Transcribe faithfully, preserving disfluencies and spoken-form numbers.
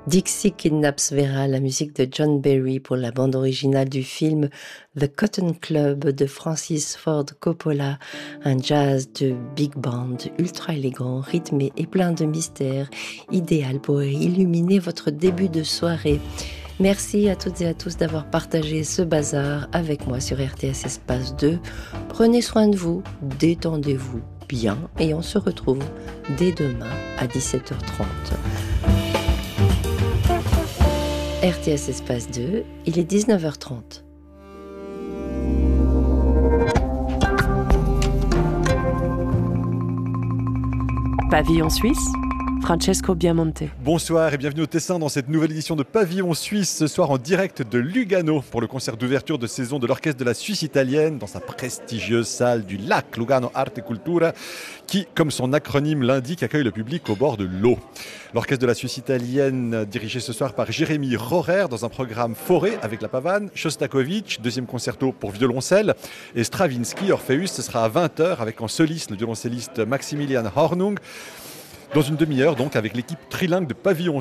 Dixie kidnaps Vera, la musique de John Barry pour la bande originale du film The Cotton Club de Francis Ford Coppola, un jazz de big band ultra élégant, rythmé et plein de mystère, idéal pour illuminer votre début de soirée. Merci à toutes et à tous d'avoir partagé ce bazar avec moi sur R T S Espace deux. Prenez soin de vous, détendez-vous bien et on se retrouve dès demain à dix-sept heures trente. R T S Espace deux, il est dix-neuf heures trente. Pavillon Suisse, Francesco Biamonte. Bonsoir et bienvenue au Tessin dans cette nouvelle édition de Pavillon Suisse, ce soir en direct de Lugano pour le concert d'ouverture de saison de l'Orchestre de la Suisse italienne dans sa prestigieuse salle du lac Lugano Arte e Cultura qui, comme son acronyme l'indique, accueille le public au bord de l'eau. L'Orchestre de la Suisse italienne dirigé ce soir par Jérémy Rohrer dans un programme foré avec la pavane, Shostakovich, deuxième concerto pour violoncelle et Stravinsky, Orpheus, ce sera à vingt heures avec en soliste le violoncelliste Maximilian Hornung. Dans une demi-heure, donc, avec l'équipe trilingue de Pavillon